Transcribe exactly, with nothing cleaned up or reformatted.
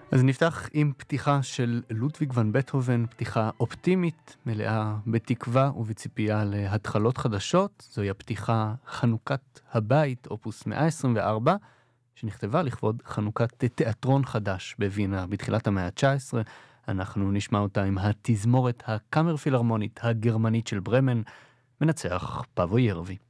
אז נפתח עם פתיחה של לודוויג ון בטהובן, פתיחה אופטימית, מלאה בתקווה ובציפייה להתחלות חדשות. זוהי הפתיחה חנוכת הבית, אופוס מאה עשרים וארבע, שנכתבה לכבוד חנוכת תיאטרון חדש בווינה בתחילת המאה ה-תשע עשרה. אנחנו נשמע אותה עם התזמורת הקאמר פילהרמונית הגרמנית של ברמן, מנצח פאבו ירבי.